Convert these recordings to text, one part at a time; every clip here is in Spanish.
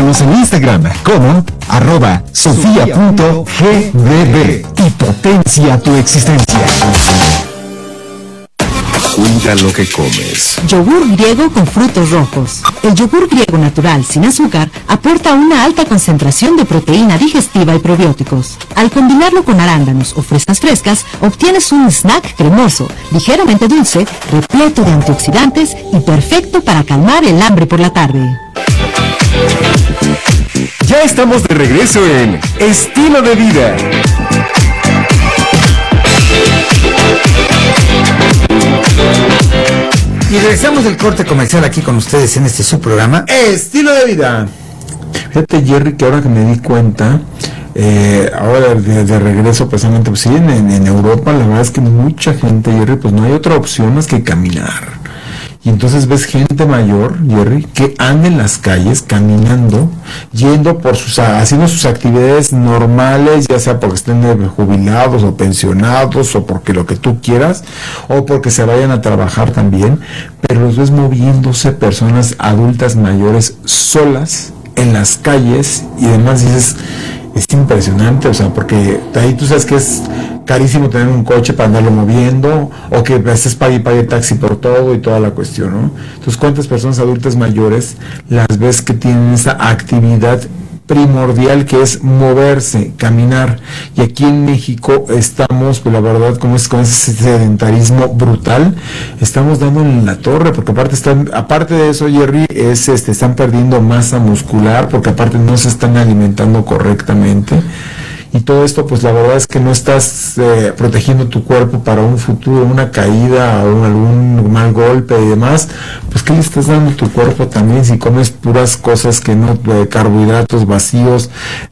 Síguenos en Instagram como @sofia.gbb y potencia tu existencia. Cuida lo que comes. Yogur griego con frutos rojos. El yogur griego natural sin azúcar aporta una alta concentración de proteína digestiva y probióticos. Al combinarlo con arándanos o fresas frescas, obtienes un snack cremoso, ligeramente dulce, repleto de antioxidantes y perfecto para calmar el hambre por la tarde. Ya estamos de regreso en Estilo de Vida. Y regresamos del corte comercial aquí con ustedes en este subprograma Estilo de Vida. Fíjate, Jerry, que ahora que me di cuenta, ahora de regreso precisamente, pues sí, en Europa, la verdad es que mucha gente, Jerry, pues no hay otra opción más que caminar. Y entonces ves gente mayor, Jerry, que anda en las calles caminando, yendo haciendo sus actividades normales, ya sea porque estén jubilados o pensionados, o porque lo que tú quieras, o porque se vayan a trabajar también, pero los ves moviéndose, personas adultas mayores solas en las calles, y además dices, es impresionante, o sea, porque ahí tú sabes que es carísimo tener un coche para andarlo moviendo, o que a veces pague taxi por todo y toda la cuestión, ¿no? Entonces, ¿cuántas personas adultas mayores las ves que tienen esa actividad primordial que es moverse, caminar? Y aquí en México estamos, pues la verdad, con ese sedentarismo brutal, estamos dándole en la torre, porque aparte de eso, Jerry, están perdiendo masa muscular, porque aparte no se están alimentando correctamente. Y todo esto, pues la verdad es que no estás protegiendo tu cuerpo para un futuro, una caída o algún mal golpe y demás. Pues ¿qué le estás dando a tu cuerpo también si comes puras cosas que no, carbohidratos vacíos,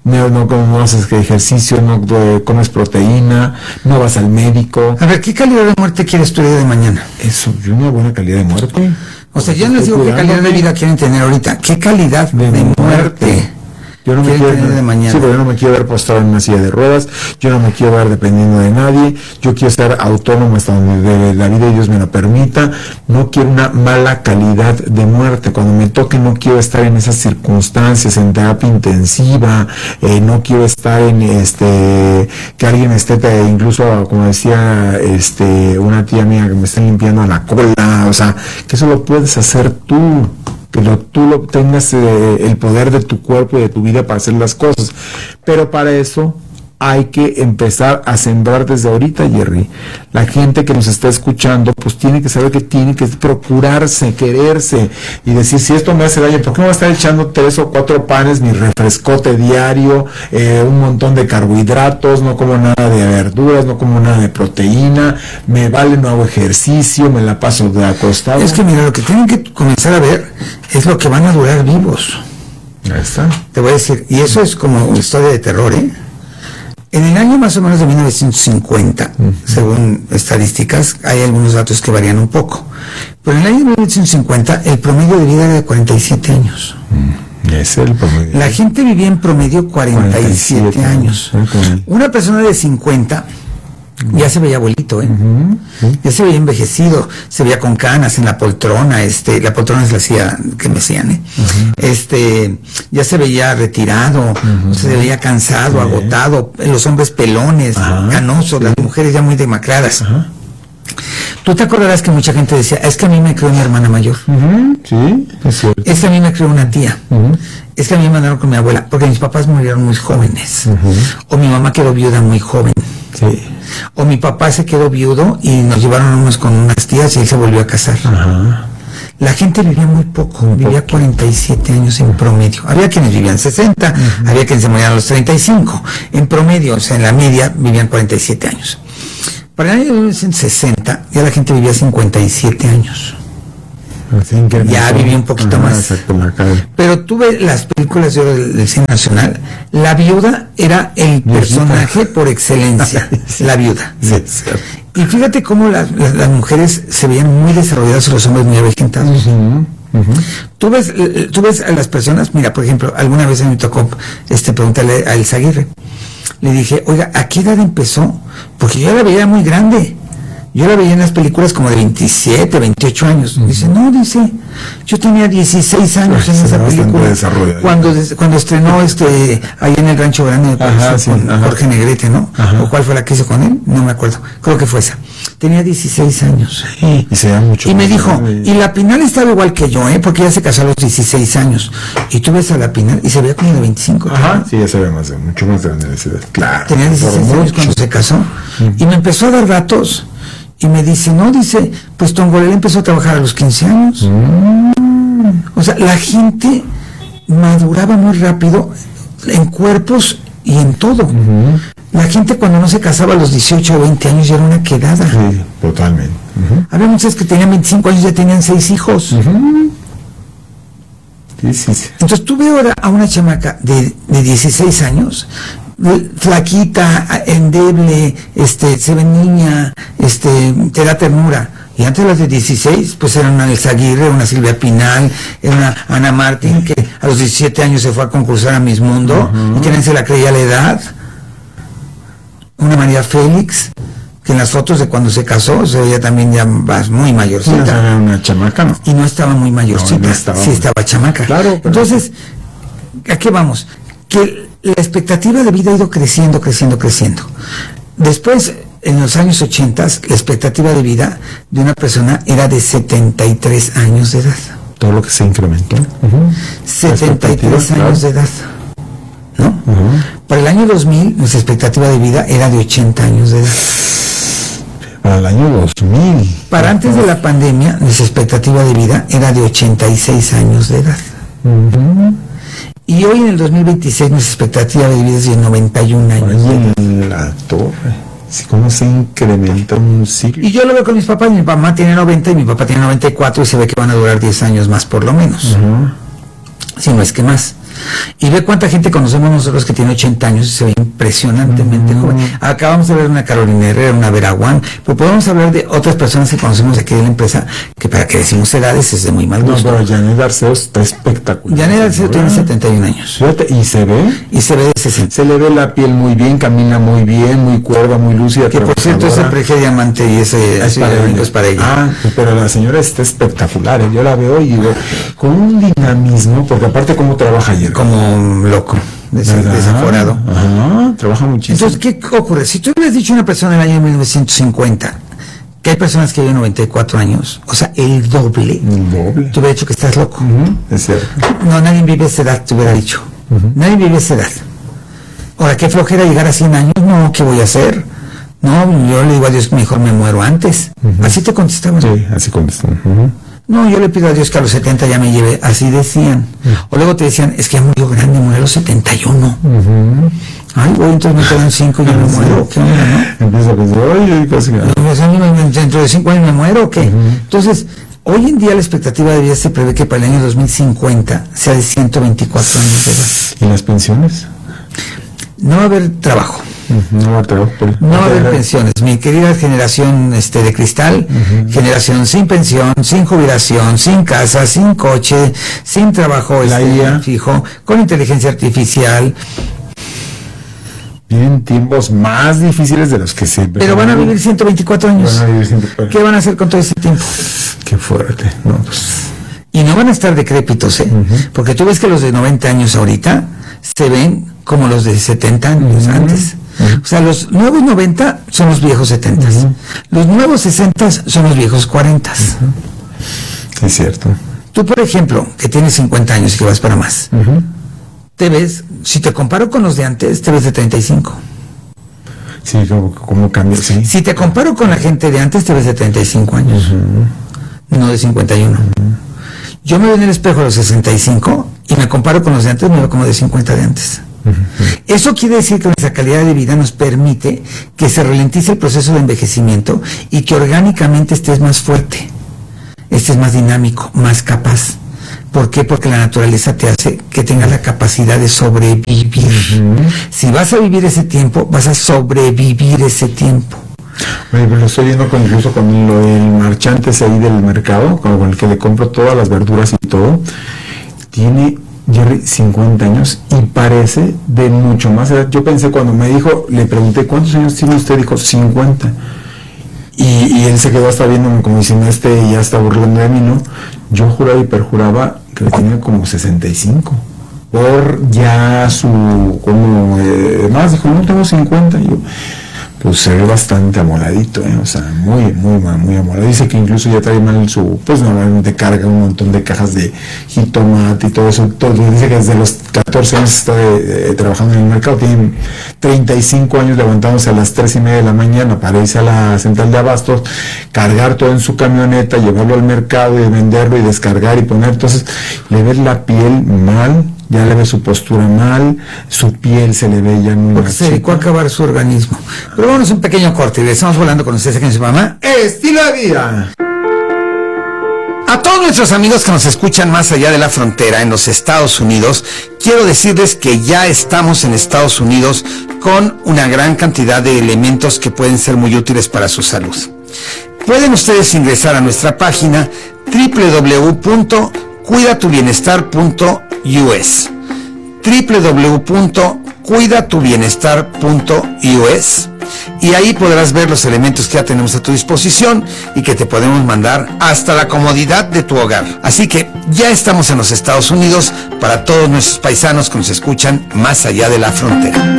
no haces ejercicio, no comes proteína, no vas al médico? A ver, ¿qué calidad de muerte quieres tú el día de mañana? Eso, una buena calidad de muerte. O sea, yo no les digo qué calidad de vida quieren tener ahorita, ¿qué calidad de muerte? Yo no me quiero de mañana. Sí, pero yo no me quiero ver postrado en una silla de ruedas, yo no me quiero ver dependiendo de nadie, yo quiero estar autónomo hasta donde la vida de Dios me lo permita. No quiero una mala calidad de muerte. Cuando me toque no quiero estar en esas circunstancias, en terapia intensiva, no quiero estar en que alguien esté, incluso como decía una tía mía, que me estén limpiando la cola, o sea, que eso lo puedes hacer tú. Que tú tengas el poder de tu cuerpo y de tu vida para hacer las cosas. Pero para eso hay que empezar a sembrar desde ahorita, Jerry. La gente que nos está escuchando, pues tiene que saber que tiene que procurarse, quererse, y decir, si esto me hace daño, ¿por qué me voy a estar echando 3 o 4 panes, mi refrescote diario, un montón de carbohidratos, no como nada de verduras, no como nada de proteína, me vale, no hago ejercicio, me la paso de acostado? Es que mira, lo que tienen que comenzar a ver es lo que van a durar vivos. Ahí está. Te voy a decir, y eso es como una historia de terror, ¿eh? En el año más o menos de 1950, según estadísticas, hay algunos datos que varían un poco, pero en el año de 1950 el promedio de vida era de 47 años. Es el promedio. La gente vivía en promedio 47 años. Una persona de 50 ya se veía abuelito, ya se veía envejecido, se veía con canas en la poltrona, la poltrona se la hacía, que me hacían, ya se veía retirado, se veía cansado, agotado, los hombres pelones, canosos, las mujeres ya muy demacradas. Tú te acordarás que mucha gente decía, es que a mí me creó mi hermana mayor, sí, es cierto. Es que a mí me creó una tía, es que a mí me mandaron con mi abuela, porque mis papás murieron muy jóvenes, o mi mamá quedó viuda muy joven. Sí. O mi papá se quedó viudo y nos llevaron unos con unas tías y él se volvió a casar. La gente vivía muy poco, vivía 47 años en promedio. Había quienes vivían 60, había quienes se morían a los 35. En promedio, o sea, en la media, vivían 47 años. Para el año 1960, ya la gente vivía 57 años. Ya vivía un poquito más. Pero tú ves las películas de oro del cine nacional, la viuda era el personaje por excelencia, la viuda. Y fíjate cómo las mujeres se veían muy desarrolladas y los hombres muy avejentados. Tú ves a las personas, mira, por ejemplo, alguna vez me tocó preguntarle a Elsa Aguirre. Le dije, oiga, ¿a qué edad empezó? Porque yo la veía muy grande. Yo la veía en las películas como de 27, 28 años. Dice, no, dice, yo tenía 16 años en esa película. Cuando estrenó ahí en el Rancho Grande, con Jorge Negrete, ¿no? Ajá. ¿O cuál fue la que hizo con él? No me acuerdo. Creo que fue esa. Tenía 16 años. Sí, y se da mucho. Y me dijo, y la Pinal estaba igual que yo, porque ella se casó a los 16 años. Y tú ves a la Pinal y se veía como de 25. Ajá, ¿no? Sí, ya se ve mucho más grande de esa edad. Claro. Tenía 16 años cuando se casó. Y me empezó a dar datos. Y me dice, pues Tongolele empezó a trabajar a los 15 años. O sea, la gente maduraba muy rápido en cuerpos y en todo. La gente cuando no se casaba a los 18 o 20 años ya era una quedada. Sí, totalmente. Había muchas que tenían 25 años y ya tenían 6 hijos. Sí. Entonces tú ves ahora a una chamaca de 16 años, flaquita, endeble, se ve niña, te da ternura. Y antes las de 16, pues era una Elsa Aguirre, una Silvia Pinal, era una Ana Martín, que a los 17 años se fue a concursar a Miss Mundo, y que nadie se la creía la edad. Una María Félix, que en las fotos de cuando se casó se veía también ya muy mayorcita. No, era una chamaca, ¿no? Y no estaba muy mayorcita, sí estaba chamaca. Claro. Pero... Entonces, ¿a qué vamos? Que la expectativa de vida ha ido creciendo. Después, en los años 80, la expectativa de vida de una persona era de 73 años de edad. Todo lo que se incrementó. 73 años de edad, ¿no? Para el año 2000, nuestra expectativa de vida era de 80 años de edad. Para el año 2000. Para antes de la pandemia, nuestra expectativa de vida era de 86 años de edad. Y hoy en el 2026 nuestra expectativa de vida es de 91 años. En la torre. Sí, cómo se incrementa un siglo. Y yo lo veo con mis papás. Mi mamá tiene 90 y mi papá tiene 94 y se ve que van a durar 10 años más por lo menos. Si no es que más. Y ve cuánta gente conocemos nosotros que tiene 80 años y se ve impresionantemente joven. Acabamos de ver una Carolina Herrera, una Vera Wang, pero podemos hablar de otras personas que conocemos aquí de la empresa, que para que decimos edades es de muy mal gusto. No, pero Janet Arceo está espectacular. Janet Arceo tiene 71 años. Fíjate, ¿y se ve? Y se ve de 60. Se le ve la piel muy bien, camina muy bien, muy cuerda, muy lúcida. Que por cierto, ese preje diamante y ese es para ella. Ah, pero la señora está espectacular, yo la veo y digo, con un dinamismo, porque aparte cómo trabaja ayer. Como loco, desaforado. Trabaja muchísimo. Entonces, ¿qué ocurre? Si tú hubieras dicho a una persona en el año 1950 que hay personas que viven 94 años, o sea, el doble. Te hubiera dicho que estás loco. Es cierto. No, nadie vive esa edad, te hubiera dicho. Nadie vive esa edad. Ahora, qué flojera llegar a 100 años, no, ¿qué voy a hacer? No, yo le digo a Dios que mejor me muero antes. Así te contestaban. Sí, así contestaban. No, yo le pido a Dios que a los 70 ya me lleve, así decían. O luego te decían, es que ya murió grande, murió a los 71. Ay, voy, entonces me quedan 5 y ya me muero, ¿qué onda, no? Empieza a pensar, ay, casi nada. Dentro de 5 años me muero, ¿o qué? Entonces, hoy en día la expectativa de vida se prevé que para el año 2050 sea de 124 años de edad. ¿Y las pensiones? No va a haber trabajo. No va a haber pensiones. Mi querida generación de cristal, generación sin pensión, sin jubilación, sin casa, sin coche, sin trabajo fijo, con inteligencia artificial. Vienen tiempos más difíciles de los que se... Pero van a vivir 124 años. ¿Qué van a hacer con todo ese tiempo? Qué fuerte. No, pues... Y no van a estar decrépitos, porque tú ves que los de 90 años ahorita se ven como los de 70 años antes. O sea, los nuevos 90 son los viejos 70. Los nuevos 60 son los viejos 40. Es cierto. Tú, por ejemplo, que tienes 50 años y que vas para más, te ves, si te comparo con los de antes, te ves de 35. Sí, ¿cómo cambia? Sí. Si te comparo con la gente de antes, te ves de 35 años, no de 51. Yo me veo en el espejo a los 65 y me comparo con los de antes, me veo como de 50 de antes. Eso quiere decir que nuestra calidad de vida nos permite que se ralentice el proceso de envejecimiento y que orgánicamente estés más fuerte, estés más dinámico, más capaz. ¿Por qué? Porque la naturaleza te hace que tengas la capacidad de sobrevivir. Si vas a vivir ese tiempo, vas a sobrevivir ese tiempo. Oye, pero lo estoy viendo incluso con lo del marchante ahí del mercado, con el que le compro todas las verduras y todo. Tiene Jerry 50 años y parece de mucho más edad. Yo pensé cuando me dijo, le pregunté, ¿cuántos años tiene usted? Dijo, 50. Y él se quedó hasta viéndome como diciendo, ya está burlando de mí, ¿no? Yo juraba y perjuraba que tenía como 65. Por ya más dijo, no, tengo 50. Y yo, pues se ve bastante amoladito, o sea, muy amolado. Dice que incluso ya trae mal pues normalmente carga un montón de cajas de jitomate y todo eso. Dice que desde los 14 años está trabajando en el mercado, tiene 35 años levantándose a las 3:30 de la mañana para irse a la central de abastos, cargar todo en su camioneta, llevarlo al mercado y venderlo y descargar y poner. Entonces le ves la piel mal, ya le ve su postura mal, su piel se le ve ya muy porque se dedicó a acabar su organismo. Pero bueno, es un pequeño corte y estamos volando con ustedes aquí en su programa Estilo de Vida. A todos nuestros amigos que nos escuchan más allá de la frontera en los Estados Unidos, quiero decirles que ya estamos en Estados Unidos con una gran cantidad de elementos que pueden ser muy útiles para su salud. Pueden ustedes ingresar a nuestra página www.cuidatubienestar.us www.cuidatubienestar.us y ahí podrás ver los elementos que ya tenemos a tu disposición y que te podemos mandar hasta la comodidad de tu hogar. Así que ya estamos en los Estados Unidos para todos nuestros paisanos que nos escuchan más allá de la frontera.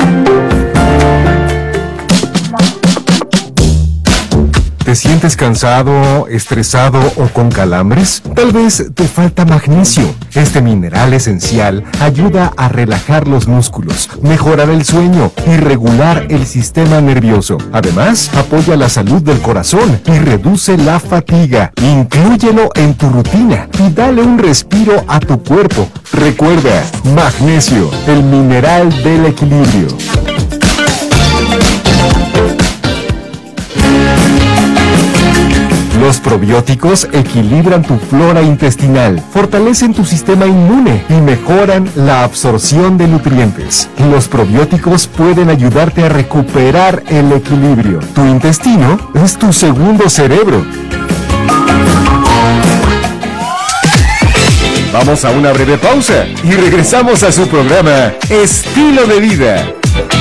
¿Te sientes cansado, estresado o con calambres? Tal vez te falta magnesio. Este mineral esencial ayuda a relajar los músculos, mejorar el sueño y regular el sistema nervioso. Además, apoya la salud del corazón y reduce la fatiga. Inclúyelo en tu rutina y dale un respiro a tu cuerpo. Recuerda, magnesio, el mineral del equilibrio. Los probióticos equilibran tu flora intestinal, fortalecen tu sistema inmune y mejoran la absorción de nutrientes. Los probióticos pueden ayudarte a recuperar el equilibrio. Tu intestino es tu segundo cerebro. Vamos a una breve pausa y regresamos a su programa Estilo de Vida.